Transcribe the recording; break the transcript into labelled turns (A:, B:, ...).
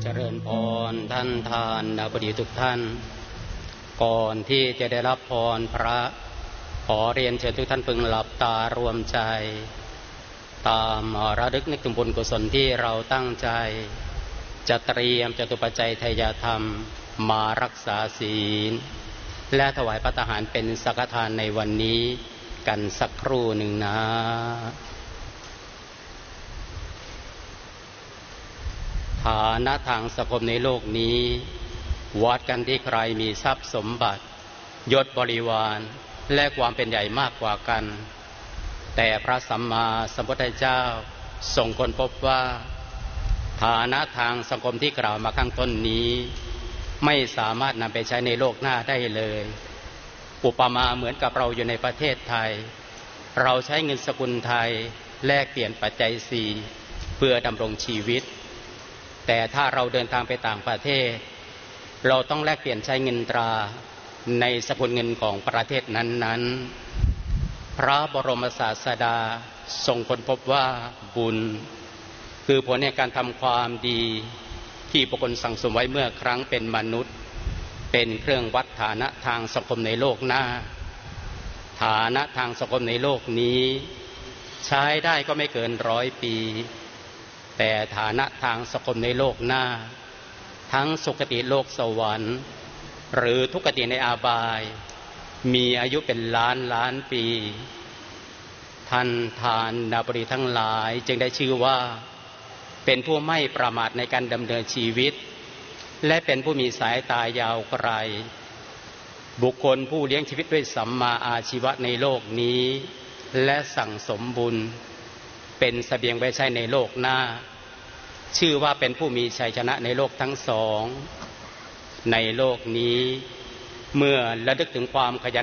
A: เจริญพรท่านทานบดีทุกท่านก่อนที่จะได้รับพรพระขอเรียนเชิญทุกท่านพึงหลับตารวมใจตามระลึกนึกถึงบุญกุศลที่เราตั้งใจจะเตรียมจตุปัจจัยทายธรรมมารักษาศีลและถวายภัตตาหารเป็นสังฆทานในวันนี้กันสักครู่หนึ่งนะฐานะทางสังคมในโลกนี้วัดกันที่ใครมีทรัพย์สมบัติยศบริวารและความเป็นใหญ่มากกว่ากันแต่พระสัมมาสัมพุทธเจ้าทรงค้นพบว่าฐานะทางสังคมที่กล่าวมาข้างต้นนี้ไม่สามารถนำไปใช้ในโลกหน้าได้เลยอุปมาเหมือนกับเราอยู่ในประเทศไทยเราใช้เงินสกุลไทยแลกเปลี่ยนปัจจัยสี่เพื่อดำรงชีวิตแต่ถ้าเราเดินทางไปต่างประเทศเราต้องแลกเปลี่ยนใช้เงินตราในสกุลเงินของประเทศนั้นๆพระบรมศาสดาทรงค้นพบว่าบุญคือผลในการทำความดีที่บุคคลสั่งสมไว้เมื่อครั้งเป็นมนุษย์เป็นเครื่องวัดฐานะทางสังคมในโลกหน้าฐานะทางสังคมในโลกนี้ใช้ได้ก็ไม่เกิน100 ปีแต่ฐานะทางสังคมในโลกหน้าทั้งสุคติโลกสวรรค์หรือทุกขติในอาบายมีอายุเป็นล้านปีท่านทานบดีทั้งหลายจึงได้ชื่อว่าเป็นผู้ไม่ประมาทในการดำเนินชีวิตและเป็นผู้มีสายตายาวไกลบุคคลผู้เลี้ยงชีวิตด้วยสัมมาอาชีวะในโลกนี้และสั่งสมบุญเป็นเสบียงไว้ใช้ในโลกหน้าชื่อว่าเป็นผู้มีชัยชนะในโลกทั้งสองในโลกนี้เมื่อระลึกถึงความขยัน